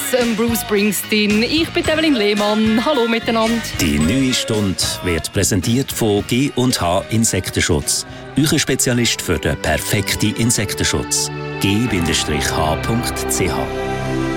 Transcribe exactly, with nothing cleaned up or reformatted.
ähm, Bruce Springsteen. Ich bin Evelyn Lehmann. Hallo miteinander. Die neue Stunde wird präsentiert von G und H Insektenschutz. Euer Spezialist für den perfekten Insektenschutz. G H Punkt C H